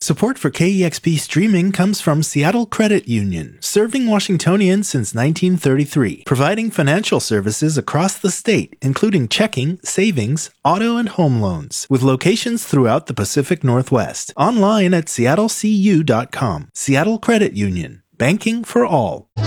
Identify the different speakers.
Speaker 1: Support for KEXP streaming comes from Seattle Credit Union, serving Washingtonians since 1933, providing financial services across the state, including checking, savings, auto, and home loans, with locations throughout the Pacific Northwest. Online at seattlecu.com. Seattle Credit Union, banking for all.